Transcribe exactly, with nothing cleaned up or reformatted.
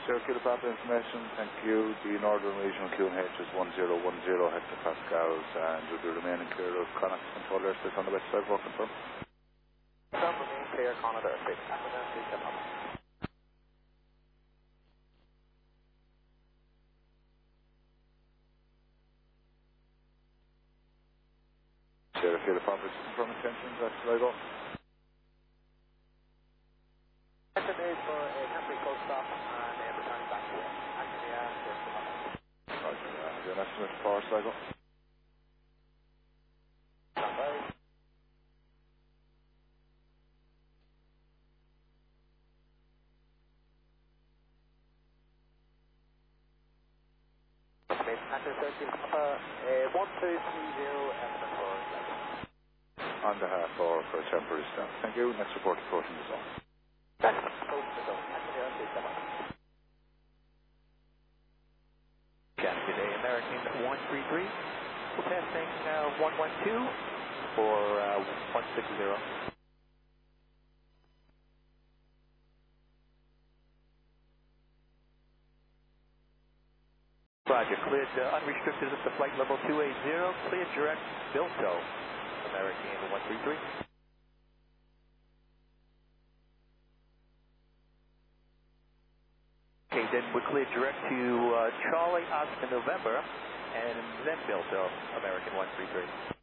Sir, Kilo Papa information, thank you. The Northern Regional Q and H is one zero one zero hectopascals and you'll be remaining clear of Connacht control airspace on the west side, walking from. Some remain clear, Connacht airspace. Sir, Kilo Papa from intentions, that's where I go. Estimate for a temporary close stop and uh, returning back to you. Actually, uh, there's the moment. Roger, uh, have you an estimate for Sligo? Stand by. Estimate, Hunter Circle, Papa, uh, one two three zero, estimate for Sligo. On the half hour for a temporary stop. Thank you. Next report approaching the zone. That's close to the zone. Actually, I'll take that one. Yes, good day, American one three three. We're passing uh, one one two for uh, one six zero. Roger, cleared uh, unrestricted up to flight level two eighty, cleared direct Bilto, American one three three. Okay, then we're cleared direct to uh, Charlie Oscar November, and then Bilto, American one three three.